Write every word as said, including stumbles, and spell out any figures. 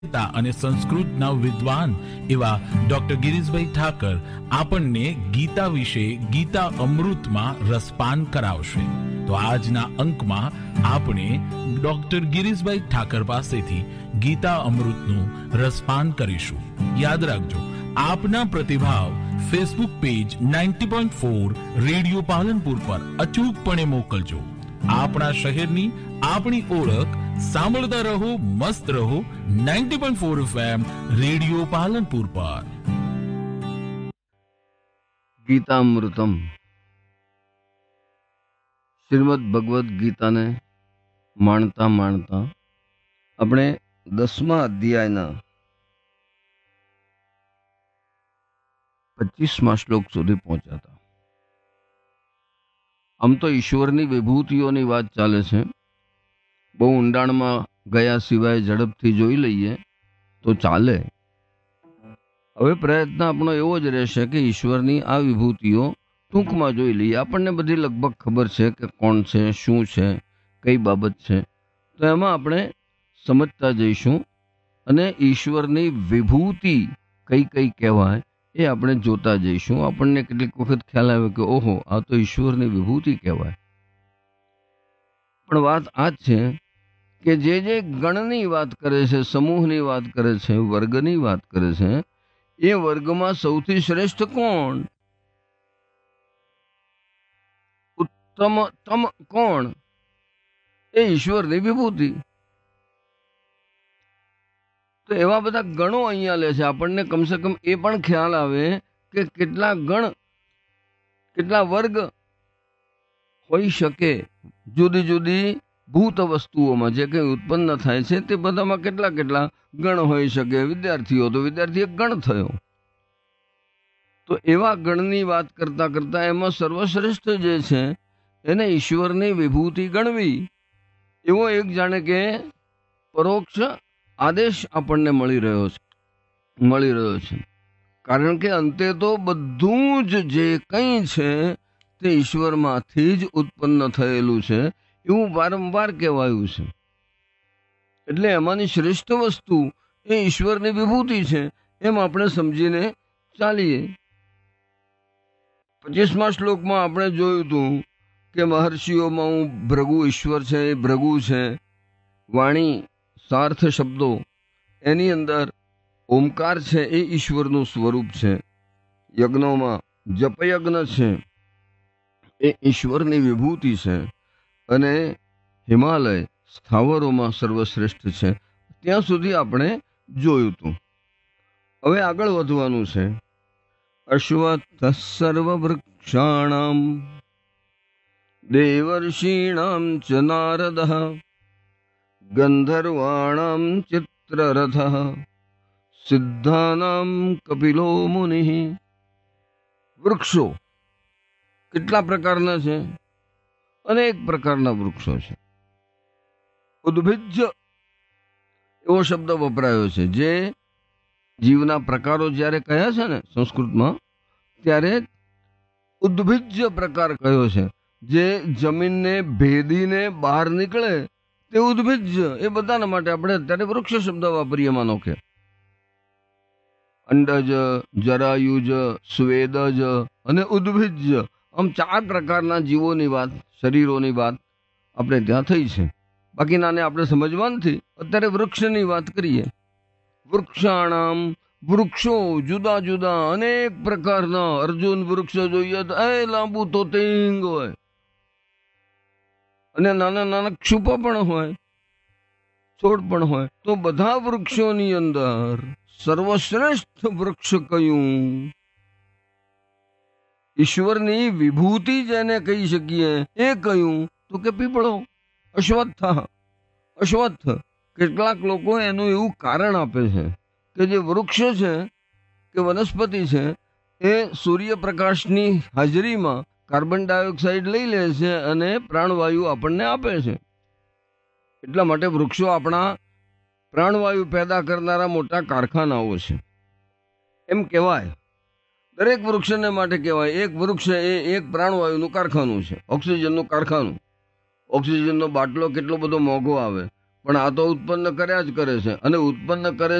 અને સંસ્કૃતના વિદ્વાન એવા ડોક્ટર ગિરીશભાઈ ઠાકર આપણને ગીતા વિશે ગીતા અમૃતમાં રસપાન કરાવશે. તો આજના અંકમાં આપણે ડોક્ટર ગિરીશભાઈ ઠાકર પાસેથી ગીતા અમૃતનું રસપાન કરીશું. યાદ રાખજો, આપના પ્રતિભાવ Facebook page ninety point four radio Palanpur પર અચૂકપણે મોકલજો. આપણા શહેરની આપણી ઓળખ સાંભળતા રહો, મસ્ત રહો. Ninety point four FM radio Palanpur પર. ગીતામૃતમ શ્રીમદ ભગવદ્ ગીતાને માણતા માણતા આપણે દસમા અધ્યાયના પચીસમા શ્લોક સુધી પહોંચ્યા હતા. આમ તો ઈશ્વરની વિભૂતિઓની વાત ચાલે છે. બહુ ઊંડાણમાં ગયા સિવાય ઝડપથી જોઈ લઈએ તો ચાલે. હવે પ્રયત્ન આપણો એવો જ રહેશે કે ઈશ્વરની આ વિભૂતિઓ ટૂંકમાં જોઈ લઈએ. આપણને બધી લગભગ ખબર છે કે કોણ છે, શું છે, કઈ બાબત છે. તો એમાં આપણે સમજતા જઈશું અને ઈશ્વરની વિભૂતિ કઈ કઈ કહેવાય એ આપણે જોતા જઈશું. આપણને કેટલીક વખત ખ્યાલ આવે કે ઓહો, આ તો ઈશ્વરની વિભૂતિ કહેવાય. પણ વાત આ જ છે કે જે જે ગણની વાત કરે છે, સમૂહની વાત કરે છે, વર્ગની વાત કરે છે, એ વર્ગમાં સૌથી શ્રેષ્ઠ કોણ, ઉત્તમતમ કોણ? એ ઈશ્વરની વિભૂતિ. તો એવા બધા ગણો અહીંયા લે છે. આપણને કમસે કમ એ પણ ખ્યાલ આવે કે કેટલા ગણ, કેટલા વર્ગ હોઈ શકે જુદી જુદી ભૂત વસ્તુઓમાં. જે કંઈ ઉત્પન્ન થાય છે તે બધામાં કેટલા કેટલા ગણ હોઈ શકે. વિદ્યાર્થીઓ તો વિદ્યાર્થી એક ગણ થયો. તો એવા ગણની વાત કરતા કરતા એમાં સર્વશ્રેષ્ઠ જે છે એને ઈશ્વરની વિભૂતિ ગણવી, એવો એક જાણે કે પરોક્ષ આદેશ આપણને મળી રહ્યો છે મળી રહ્યો છે કારણ કે અંતે તો બધું જ જે કંઈ છે તે ઈશ્વરમાંથી જ ઉત્પન્ન થયેલું છે એવું વારંવાર કહેવાયું છે. એટલે એમાંની શ્રેષ્ઠ વસ્તુ એ ઈશ્વરની વિભૂતિ છે એમ આપણે સમજીને ચાલીએ. પચીસમા શ્લોકમાં આપણે જોયું હતું કે મહર્ષિઓમાં હું ભૃગુ ઈશ્વર છે, એ ભૃગુ છે. વાણી સાર્થ શબ્દો, એની અંદર ઓમકાર છે એ ઈશ્વરનું સ્વરૂપ છે. યજ્ઞોમાં જપયજ્ઞ છે એ ઈશ્વરની વિભૂતિ છે. અને હિમાલય સ્થાવરોમાં સર્વશ્રેષ્ઠ છે. ત્યાં સુધી આપણે જોયું હતું. હવે આગળ વધવાનું છે. અશ્વત્થ સર્વવૃક્ષાણામ દેવર્ષીણામ ચ નારદઃ ગંધર્વાણામ ચિત્રરથઃ સિદ્ધાનામ કપિલો મુનિ. વૃક્ષો કેટલા પ્રકારના છે? અનેક પ્રકારના વૃક્ષો છે. ઉદ્ભિજ્જ એવો શબ્દ વપરાયો છે. જે જીવના પ્રકારો જ્યારે કહ્યા છે ને સંસ્કૃતમાં, ત્યારે ઉદ્ભિજ્જ પ્રકાર કયો છે. જે જમીનને ભેદીને બહાર નીકળે તે ઉદ્ભિજ્જ. એ બધાના માટે આપણે અત્યારે વૃક્ષ શબ્દ વાપરીએ. માનો કે અંડજ, જરાયુજ, સ્વેદજ અને ઉદ્ભિજ્જ, આમ ચાર પ્રકારના જીવોની વાત, શરીરોની વાત આપણે ત્યાં થઈ છે. બાકીનાને આપણે સમજવા નથી. અત્યારે વૃક્ષની વાત કરીએ. વૃક્ષાણામ, વૃક્ષો જુદા જુદા અનેક પ્રકારના. અર્જુન વૃક્ષ જોઈએ તો એ લાંબુ તોતિંગ હોય, અને નાના નાના ક્ષુપા પણ હોય, છોડ પણ હોય. તો બધા વૃક્ષોની અંદર સર્વશ્રેષ્ઠ વૃક્ષ કયું? ઈશ્વરની વિભૂતિ જેને કહી શકીએ એ કયું? તો કે પીપળો, અશ્વત્થ. અશ્વત્થ કેટલાક લોકો એનું એવું કારણ આપે છે કે જે વૃક્ષ છે કે વનસ્પતિ છે એ સૂર્યપ્રકાશની હાજરીમાં કાર્બન ડાયોક્સાઇડ લઈ લે છે અને પ્રાણવાયુ આપણને આપે છે. એટલા માટે વૃક્ષો આપણા પ્રાણવાયુ પેદા કરનારા મોટા કારખાનાઓ છે એમ કહેવાય. દરેક વૃક્ષને માટે કહેવાય એક વૃક્ષ એ એક પ્રાણવાયુનું કારખાનું છે, ઓક્સિજનનું કારખાનું. ઓક્સિજનનો બાટલો કેટલો બધો મોંઘો આવે, પણ આ તો ઉત્પન્ન કર્યા જ કરે છે અને ઉત્પન્ન કરે